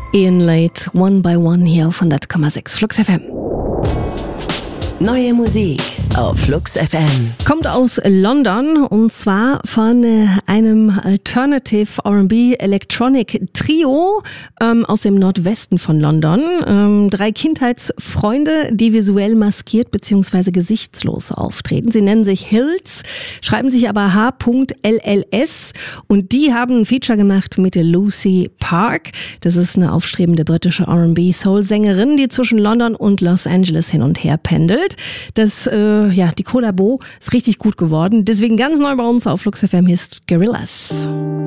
Ian Late, One by One hier auf 100,6 Flux FM. Neue Musik auf Flux FM. Kommt aus London und zwar von einem Alternative R&B Electronic Trio aus dem Nordwesten von London. 3 Kindheitsfreunde, die visuell maskiert bzw. gesichtslos auftreten. Sie nennen sich Hills, schreiben sich aber H.LLS und die haben ein Feature gemacht mit Lucy Park. Das ist eine aufstrebende britische R&B Soul-Sängerin, die zwischen London und Los Angeles hin und her pendelt. Die Kollabo ist richtig gut geworden. Deswegen ganz neu bei uns auf Flux FM ist Gorillaz.